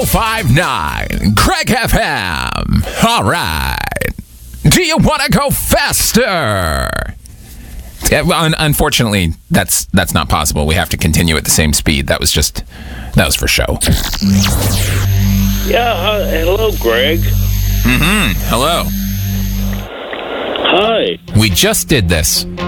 1059 Craig FM. All right. Do you want to go faster? Unfortunately, that's not possible. We have to continue at the same speed. That was for show. Yeah, hello, Greg. Hello. Hi. We just did this.